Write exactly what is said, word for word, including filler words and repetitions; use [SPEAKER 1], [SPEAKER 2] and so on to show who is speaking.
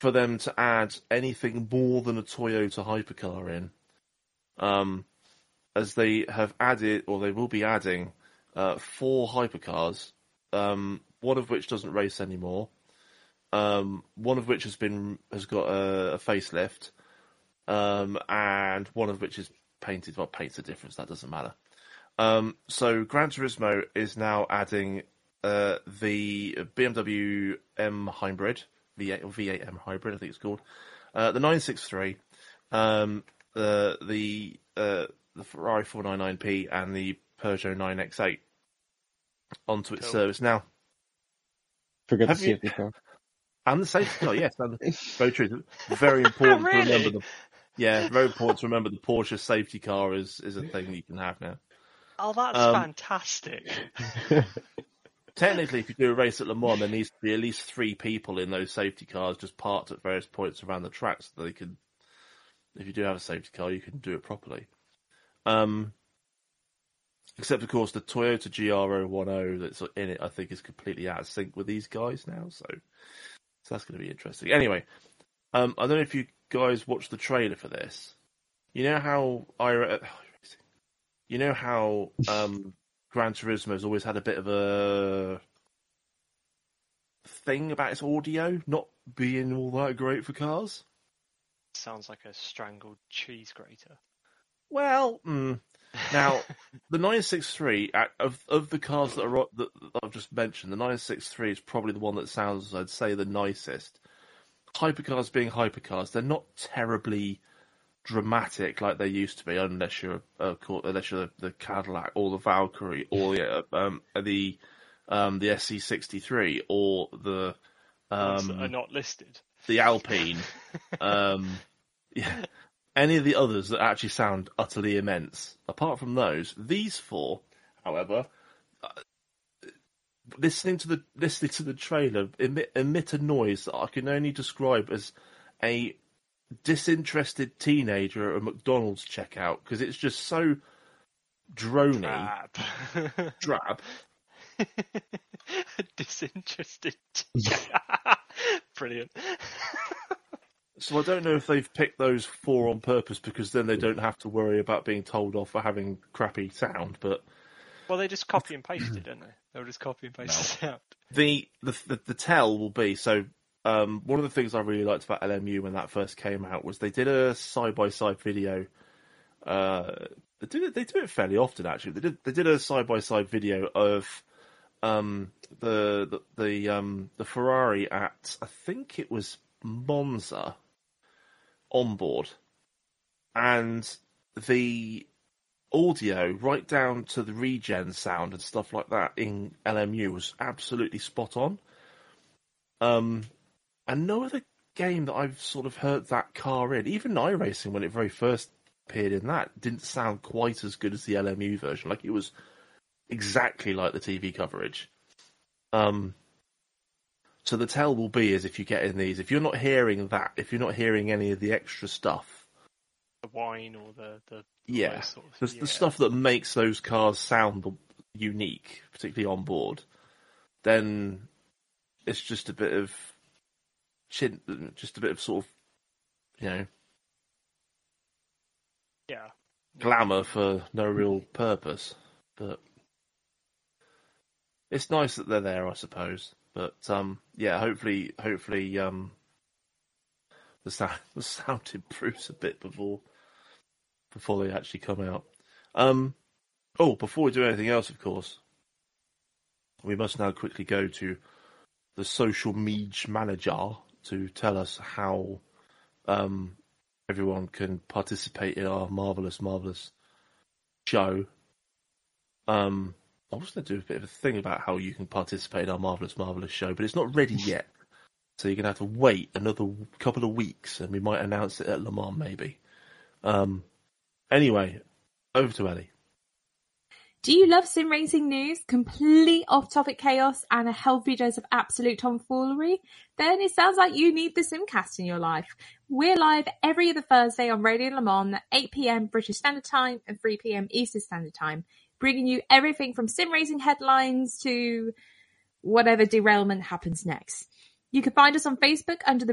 [SPEAKER 1] for them to add anything more than a Toyota hypercar in, um, as they have added, or they will be adding, uh, four hypercars, um, one of which doesn't race anymore, um, one of which has been has got a, a facelift, um, and one of which is painted. Well, paint's a difference, that doesn't matter. Um, so Gran Turismo is now adding uh, the B M W M Hybrid, V eight, or V eight M Hybrid, I think it's called, uh, the nine sixty-three, um, the the uh, the Ferrari four ninety-nine P, and the Peugeot nine X eight onto its cool. service now.
[SPEAKER 2] Forget the safety car.
[SPEAKER 1] And the safety car, yes, and very true. Very important
[SPEAKER 3] really?
[SPEAKER 1] to remember the. Yeah, very important to remember the Porsche safety car is is a thing that you can have now.
[SPEAKER 3] Oh, that's um, fantastic.
[SPEAKER 1] Technically, if you do a race at Le Mans, there needs to be at least three people in those safety cars just parked at various points around the track so that they can, if you do have a safety car, you can do it properly. Um, except, of course, the Toyota G R zero ten that's in it, I think, is completely out of sync with these guys now, so, so that's going to be interesting. Anyway, um, I don't know if you guys watched the trailer for this. You know how I... You know how um, Gran Turismo has always had a bit of a thing about its audio not being all that great for cars?
[SPEAKER 3] Sounds like a strangled cheese grater.
[SPEAKER 1] Well, mm, now, the nine sixty-three, of of the cars that, are, that I've just mentioned, the nine sixty-three is probably the one that sounds, I'd say, the nicest. Hypercars being hypercars, they're not terribly dramatic like they used to be, unless you're uh, unless you're the, the Cadillac or the Valkyrie or the um, the um, the S C sixty-three or the um,
[SPEAKER 3] that are not listed,
[SPEAKER 1] the Alpine, um, yeah, any of the others that actually sound utterly immense. Apart from those, these four, however, uh, listening to the listening to the trailer emit, emit a noise that I can only describe as a disinterested teenager at a McDonald's checkout, because it's just so drony.
[SPEAKER 3] Drab.
[SPEAKER 1] Drab.
[SPEAKER 3] Disinterested. Brilliant.
[SPEAKER 1] So I don't know if they've picked those four on purpose because then they don't have to worry about being told off for having crappy sound, but...
[SPEAKER 3] Well, they just copy and paste it, don't they? They'll just copy and paste the sound.
[SPEAKER 1] The, the, the, the tell will be, so... Um, one of the things I really liked about L M U when that first came out was they did a side-by-side video. Uh, they do it. They do it fairly often, actually. They did. They did a side-by-side video of um, the the the, um, the Ferrari at, I think it was Monza, on board, and the audio right down to the regen sound and stuff like that in L M U was absolutely spot on. Um. And no other game that I've sort of heard that car in, even iRacing when it very first appeared in that, didn't sound quite as good as the L M U version. Like, it was exactly like the T V coverage. Um, so the tell will be is if you get in these, if you're not hearing that, if you're not hearing any of the extra stuff,
[SPEAKER 3] the whine or the the
[SPEAKER 1] yeah,
[SPEAKER 3] sort of,
[SPEAKER 1] the,
[SPEAKER 3] yeah.
[SPEAKER 1] the stuff that makes those cars sound unique, particularly on board, then it's just a bit of Chin, just a bit of sort of, you know,
[SPEAKER 3] yeah,
[SPEAKER 1] glamour for no real purpose. But it's nice that they're there, I suppose. But um, yeah, hopefully, hopefully, um, the sound the sound improves a bit before before they actually come out. Um, oh, before we do anything else, of course, we must now quickly go to the social media manager to tell us how um, everyone can participate in our marvellous, marvellous show. Um, I was going to do a bit of a thing about how you can participate in our marvellous, marvellous show, but it's not ready yet. So you're going to have to wait another couple of weeks, and we might announce it at Le Mans, maybe. Um, anyway, over to Ellie.
[SPEAKER 4] Do you love sim racing news, complete off-topic chaos, and a healthy dose of absolute tomfoolery? Then it sounds like you need the Simcast in your life. We're live every other Thursday on Radio Le Mans at eight p.m. British Standard Time and three p.m. Eastern Standard Time, bringing you everything from sim racing headlines to whatever derailment happens next. You can find us on Facebook under the